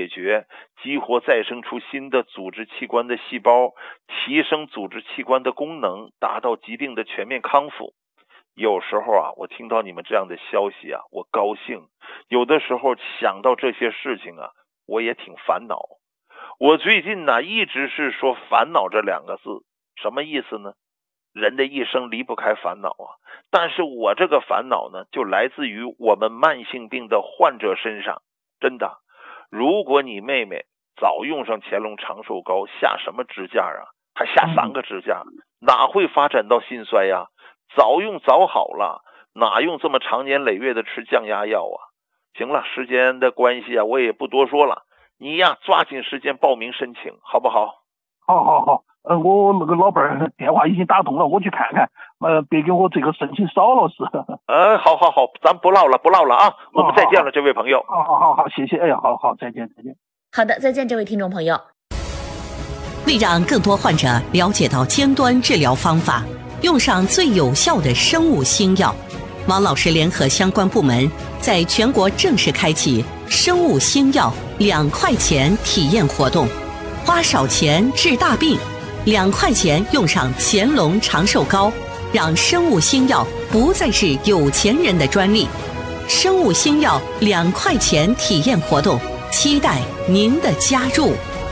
决，激活再生出新的组织器官的细胞，提升组织器官的功能，达到疾病的全面康复。有时候啊，我听到你们这样的消息啊，我高兴；有的时候想到这些事情啊，我也挺烦恼。我最近呢，一直是说烦恼这两个字，什么意思呢？人的一生离不开烦恼啊，但是我这个烦恼呢，就来自于我们慢性病的患者身上。真的，如果你妹妹早用上乾隆长寿膏，下什么支架啊？还下3个支架，哪会发展到心衰呀？早用早好了，哪用这么长年累月的吃降压药啊？行了，时间的关系啊，我也不多说了，你呀抓紧时间报名申请，好不好？ 好，我那个老伴儿电话已经打通了，我去看看，别给我这个申请少了是。 好，咱不唠了啊，我们再见了，这位朋友。 好，谢谢，哎呀，好，再见。 好的，再见，这位听众朋友。 为让更多患者了解到尖端治疗方法，用上最有效的生物新药，王老师联合相关部门，在全国正式开启生物新药2块钱体验活动，花少钱治大病，2块钱用上乾隆长寿膏，让生物新药不再是有钱人的专利。生物新药2块钱体验活动，期待您的加入。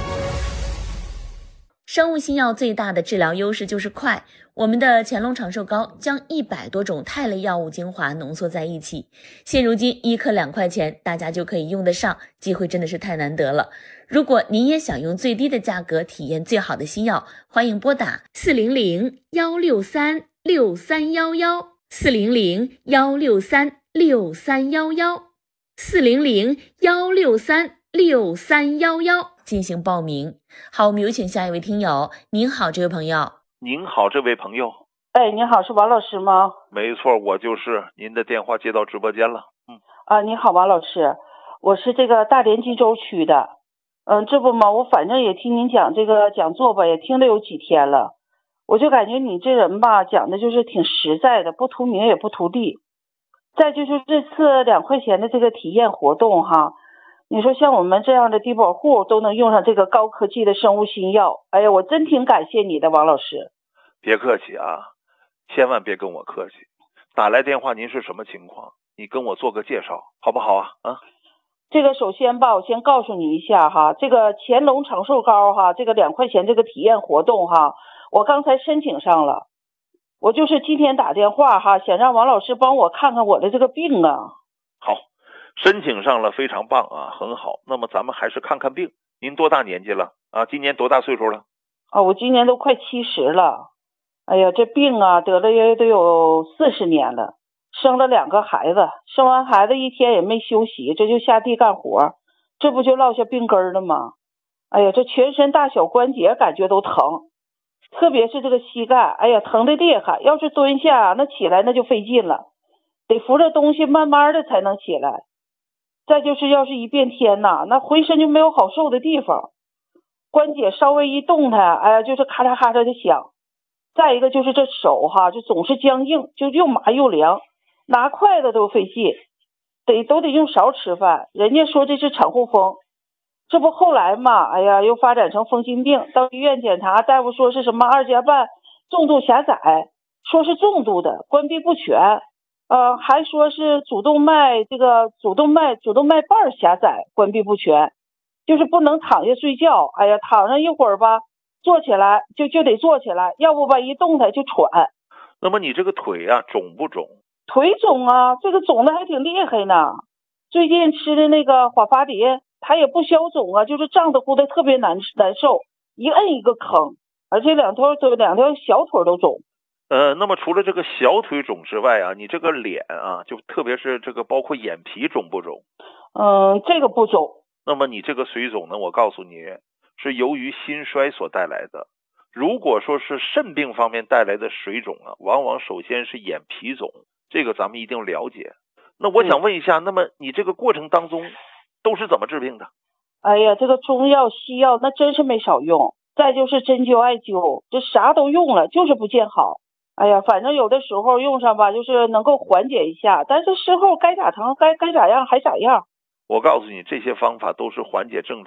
生物新药最大的治疗优势就是快，我们的乾隆长寿膏将100多种肽类药物精华浓缩在一起，现如今1颗2块钱，大家就可以用得上，机会真的是太难得了。如果您也想用最低的价格体验最好的新药，欢迎拨打400-163-6311 400-163-6311 400-163-6311进行报名。好，我们有请下一位听友。您好，这位朋友。 您好，这位朋友。 哎，您好，是王老师吗？ 没错，我就是。您的电话接到直播间了。 你好，王老师，我是这个大连金州区的。这不嘛，我反正也听您讲这个讲座吧，也听了有几天了，我就感觉你这人吧，讲的就是挺实在的，不图名也不图利。再就是这次2块钱的这个体验活动哈，你说像我们这样的低保户都能用上这个高科技的生物新药，哎呀，我真挺感谢你的，王老师。 别客气啊，千万别跟我客气。打来电话您是什么情况？你跟我做个介绍好不好啊？ 这个首先吧，我先告诉你一下哈，这个乾隆长寿膏哈，这个2块钱这个体验活动哈，我刚才申请上了。我就是今天打电话哈，想让王老师帮我看看我的这个病啊。 好，申请上了，非常棒啊，很好。那么咱们还是看看病。您多大年纪了啊？今年多大岁数了？ 我今年都快70了。哎呀，这病啊得了也得有40年了，生了2个孩子，生完孩子一天也没休息，这就下地干活，这不就落下病根了吗？哎呀，这全身大小关节感觉都疼，特别是这个膝盖，哎呀，疼得厉害，要是蹲下那起来那就费劲了，得扶着东西慢慢的才能起来。再就是要是一变天呐，那浑身就没有好受的地方，关节稍微一动弹，哎呀，就是咔嚓咔嚓的响。再一个就是这手哈，就总是僵硬，就又麻又凉，拿筷子都费劲，都得用勺吃饭。人家说这是产后风，这不后来嘛，哎呀，又发展成风湿病，到医院检查，大夫说是什么2价半重度狭窄，说是重度的，关闭不全，还说是主动脉瓣狭窄，关闭不全，就是不能躺下睡觉，哎呀，躺上一会儿吧，坐起来就得坐起来，要不吧一动弹就喘。 那么你这个腿啊肿不肿？ 腿肿啊，这个肿的还挺厉害呢。最近吃的那个华发蝶，它也不消肿啊，就是胀得乎的特别难受，一摁一个坑，而且两条小腿都肿。 那么除了这个小腿肿之外啊，你这个脸啊，就特别是这个包括眼皮肿不肿？ 这个不肿。 那么你这个水肿呢，我告诉你是由于心衰所带来的。如果说是肾病方面带来的水肿啊，往往首先是眼皮肿，这个咱们一定了解。那我想问一下，那么你这个过程当中都是怎么治病的？ 哎呀，这个中药西药那真是没少用，再就是针灸艾灸，这啥都用了，就是不见好。哎呀，反正有的时候用上吧，就是能够缓解一下，但是事后该咋疼该咋样还咋样。 我告诉你，这些方法都是缓解症状